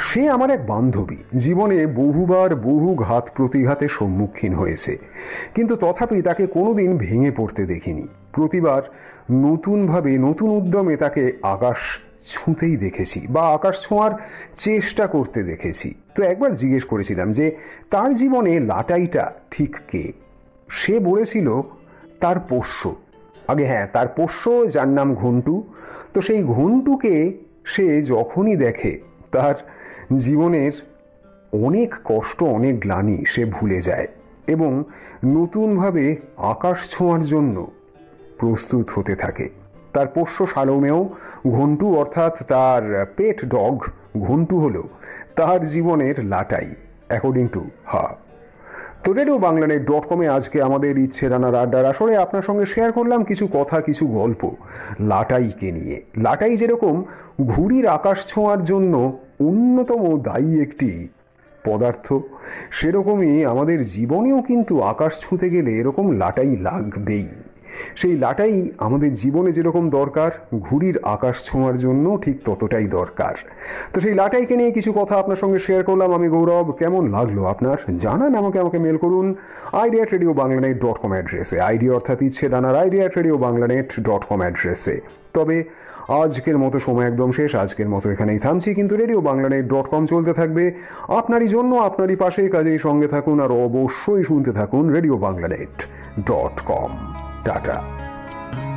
সে আমার এক বান্ধবী, জীবনে বহুবার বহু ঘাত প্রতিঘাতের সম্মুখীন হয়েছে, কিন্তু তথাপি তাকে কোনোদিন ভেঙে পড়তে দেখিনি। প্রতিবার নতুনভাবে নতুন উদ্যমে তাকে আকাশ ছুঁতেই দেখেছি বা আকাশ ছোঁয়ার চেষ্টা করতে দেখেছি। তো একবার জিজ্ঞেস করেছিলাম যে তার জীবনে লাটাইটা ঠিক কে। সে বলেছিল তার পোষ্য। আগে হ্যাঁ, তার পোষ্য, যার নাম ঘন্টু। তো সেই ঘন্টুকে সে যখনই দেখে তার জীবনের অনেক কষ্ট, অনেক গ্লানি সে ভুলে যায় এবং নতুনভাবে আকাশ ছোঁয়ার জন্য প্রস্তুত হতে থাকে। তার পোষ্য সালোমেও ঘন্টু, অর্থাৎ তার পেট ডগ ঘন্টু হলো তার জীবনের লাটাই, অ্যাকর্ডিং টু হার। তো RadioBanglaNet.com আজকে আমাদের ইচ্ছে রানার আড্ডার আসরে আপনার সঙ্গে শেয়ার করলাম কিছু কথা, কিছু গল্প লাটাইকে নিয়ে। লাটাই যেরকম ঘুড়ির আকাশ ছোঁয়ার জন্য অন্যতম দায়ী একটি পদার্থ, সেরকমই আমাদের জীবনেও কিন্তু আকাশ ছুঁতে গেলে এরকম লাটাই লাগবেই। সেই লাটাই আমাদের জীবনে যেরকম দরকার, ঘুড়ির আকাশ ছোঁয়ার জন্য ঠিক ততটাই দরকার। তো সেই লাটাইকে নিয়ে কিছু কথা আপনার সঙ্গে শেয়ার করলাম আমি, গৌরব। কেমন লাগলো আপনার জানান আমাকে মেল করুন idea@radiobanglanet.com অ্যাড্রেসে। আইডিয়া অর্থাৎ ইচ্ছে ডানার idea@radiobanglanet.com অ্যাড্রেসে। তবে আজকের মতো সময় একদম শেষ, আজকের মতো এখানেই থামছি, কিন্তু RadioBanglaNet.com চলতে থাকবে আপনারই জন্য, আপনারই পাশে। কাজেই সঙ্গে থাকুন আর অবশ্যই শুনতে থাকুন RadioBanglaNet.com। টাটা।